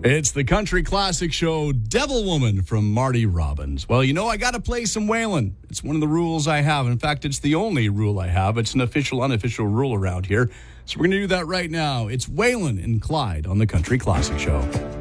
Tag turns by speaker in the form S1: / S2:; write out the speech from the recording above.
S1: It's the country classic show, Devil Woman from Marty Robbins. Well, I got to play some Waylon. It's one of the rules I have. In fact, it's the only rule I have. It's an official, unofficial rule around here. So we're going to do that right now. It's Waylon and Clyde on the country classic show.